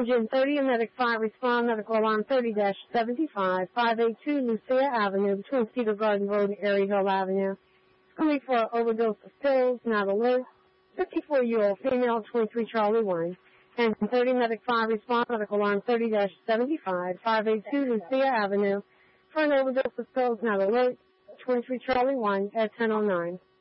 Engine 30 and Medic 5 respond. Medical alarm 30-75, 582 Lucia Avenue between Cedar Garden Road and Erie Hill Avenue. Coming for an overdose of pills, not alert. 54-year-old female, 23 Charlie 1. And 30 Medic 5 respond. Medical alarm 30-75, 582 Lucia Avenue for an overdose of pills, not alert. 23 Charlie 1 at 10:09.